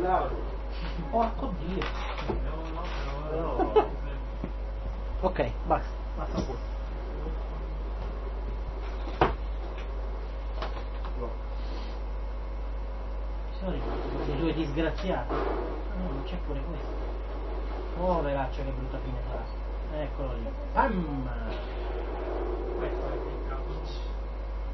Porco dio. No. Ok, basta pure. Sorry, questi due disgraziati. No, non c'è pure questo. Oh, veraccia, che brutta fine farà. Eccolo lì. Bam! Questo è